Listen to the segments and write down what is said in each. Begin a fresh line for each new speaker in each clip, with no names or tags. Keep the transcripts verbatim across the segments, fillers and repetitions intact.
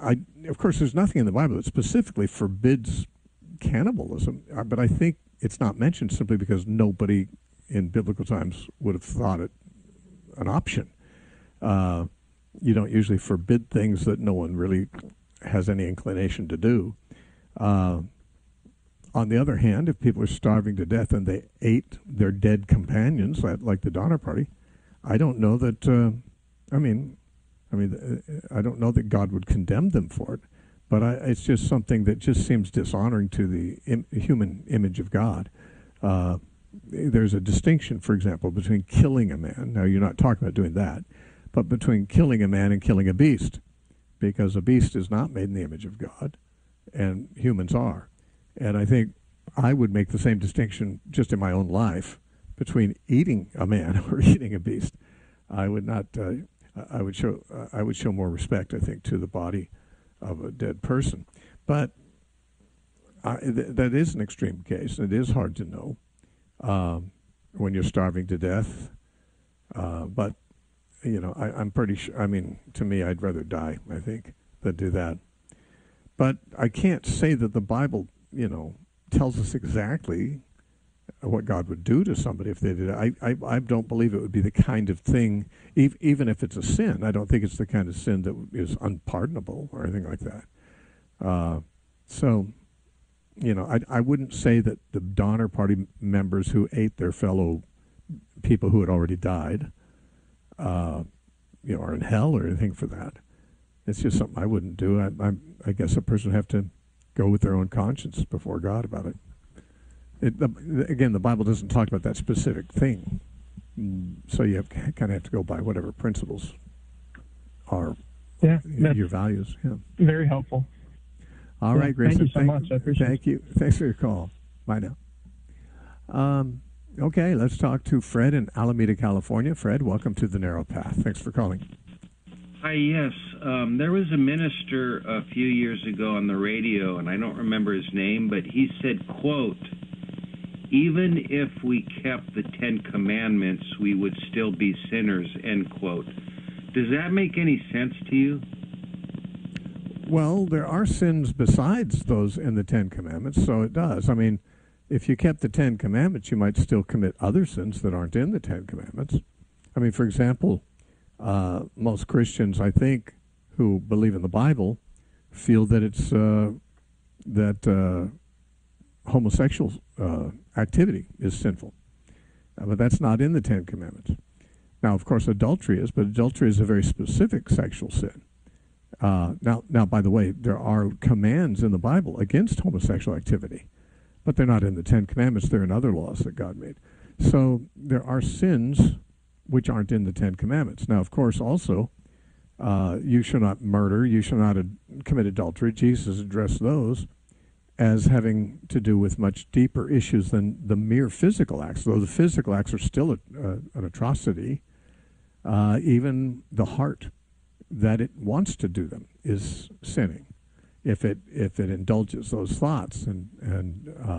I, of course, there's nothing in the Bible that specifically forbids cannibalism, uh, but I think it's not mentioned simply because nobody in biblical times would have thought it an option. Uh, you don't usually forbid things that no one really has any inclination to do. Uh, on the other hand, if people are starving to death and they ate their dead companions, like, like the Donner Party, I don't know that. Uh, I mean, I mean, I don't know that God would condemn them for it, but I, it's just something that just seems dishonoring to the im- human image of God. Uh, there's a distinction, for example, between killing a man. Now, you're not talking about doing that, but between killing a man and killing a beast, because a beast is not made in the image of God, and humans are. And I think I would make the same distinction just in my own life between eating a man or eating a beast. I would not. Uh, I would show. Uh, I would show more respect, I think, to the body of a dead person. But I, th- that is an extreme case. It is hard to know um, when you're starving to death. Uh, but you know, I, I'm pretty sure. I mean, to me, I'd rather die, I think, than do that. But I can't say that the Bible, you know, tells us exactly what God would do to somebody if they did it. I, I, I don't believe it would be the kind of thing, ev- even if it's a sin, I don't think it's the kind of sin that is unpardonable or anything like that. Uh, so, you know, I, I wouldn't say that the Donner Party members who ate their fellow people who had already died, uh, you know, are in hell or anything for that. It's just something I wouldn't do. I, I, I guess a person would have to go with their own conscience before God about it. It, the, again, the Bible doesn't talk about that specific thing, so you have, kind of have to go by whatever principles are
yeah,
your values. Yeah,
very helpful.
All
yeah,
right, Grayson.
Thank you so
thank,
much. I appreciate
thank you. Thanks for your call. Bye now. Um, okay, let's talk to Fred in Alameda, California. Fred, welcome to The Narrow Path. Thanks for calling.
Hi, yes. Um, there was a minister a few years ago on the radio, and I don't remember his name, but he said, quote, even if we kept the Ten Commandments, we would still be sinners, end quote. Does that make any sense to you?
Well, there are sins besides those in the Ten Commandments, so it does. I mean, if you kept the Ten Commandments, you might still commit other sins that aren't in the Ten Commandments. I mean, for example, uh, most Christians, I think, who believe in the Bible, feel that it's uh, that uh, homosexual uh, activity is sinful, uh, but that's not in the Ten Commandments. Now, of course, adultery is, but adultery is a very specific sexual sin. Uh, now, now, by the way, there are commands in the Bible against homosexual activity, but they're not in the Ten Commandments. They're in other laws that God made. So there are sins which aren't in the Ten Commandments. Now, of course, also, uh, you shall not murder, you shall not ad- commit adultery. Jesus addressed those as having to do with much deeper issues than the mere physical acts. Though the physical acts are still a, uh, an atrocity, uh, even the heart that it wants to do them is sinning if it if it indulges those thoughts. And, and uh,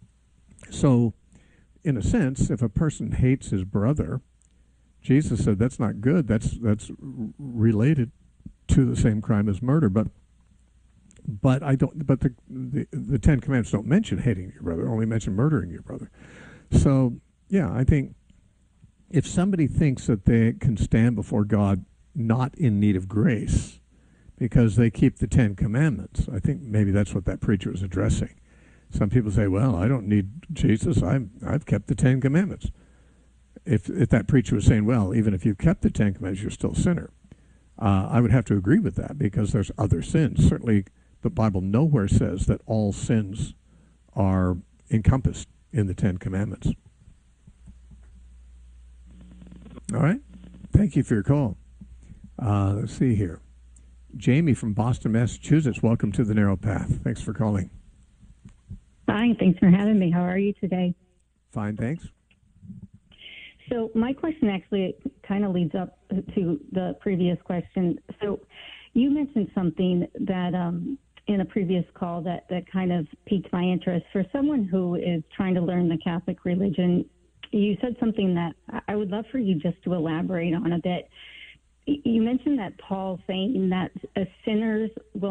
so, in a sense, if a person hates his brother, Jesus said that's not good. That's that's r- related to the same crime as murder. But but I don't. But the, the the Ten Commandments don't mention hating your brother. Only mention murdering your brother. So yeah, I think if somebody thinks that they can stand before God not in need of grace because they keep the Ten Commandments, I think maybe that's what that preacher was addressing. Some people say, "Well, I don't need Jesus. I'm I've kept the Ten Commandments." If if that preacher was saying, well, even if you kept the Ten Commandments, you're still a sinner, uh, I would have to agree with that because there's other sins. Certainly, the Bible nowhere says that all sins are encompassed in the Ten Commandments. All right. Thank you for your call. Uh, let's see here. Jamie from Boston, Massachusetts, welcome to The Narrow Path. Thanks for calling.
Fine. Thanks for having me. How are you today?
Fine, thanks.
So my question actually kind of leads up to the previous question. So you mentioned something that um, in a previous call that, that kind of piqued my interest. For someone who is trying to learn the Catholic religion, you said something that I would love for you just to elaborate on a bit. You mentioned that Paul saying that sinners will